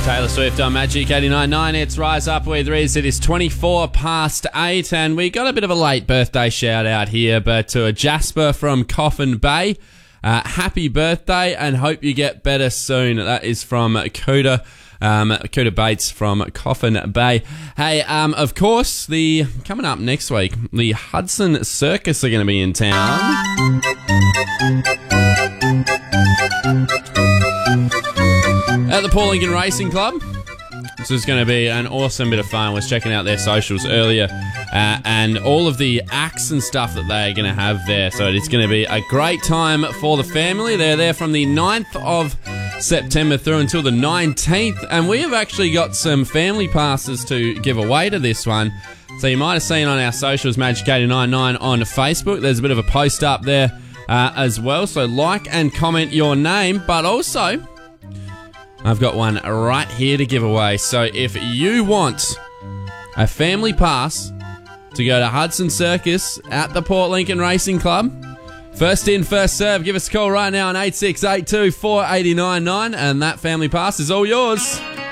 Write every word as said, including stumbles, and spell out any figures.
Taylor Swift on Magic eighty-nine point nine. It's Rise Up with Riz. It is twenty-four past eight, and we got a bit of a late birthday shout out here, but to a Jasper from Coffin Bay, uh, happy birthday and hope you get better soon. That is from Kuda. Um, Kuda Bates from Coffin Bay. Hey, um, of course, the coming up next week, the Hudson Circus are going to be in town. At the Paul Lincoln Racing Club. This is going to be an awesome bit of fun. I was checking out their socials earlier, uh, and all of the acts and stuff that they're going to have there. So it's going to be a great time for the family. They're there from the ninth of September through until the nineteenth, and we have actually got some family passes to give away to this one. So you might have seen on our socials, Magic eighty-nine point nine on Facebook. There's a bit of a post up there uh, as well. So like and comment your name, but also I've got one right here to give away. So if you want a family pass to go to Hudson Circus at the Port Lincoln Racing Club, first in, first serve, give us a call right now on eight six eight two, four eight nine nine, and that family pass is all yours.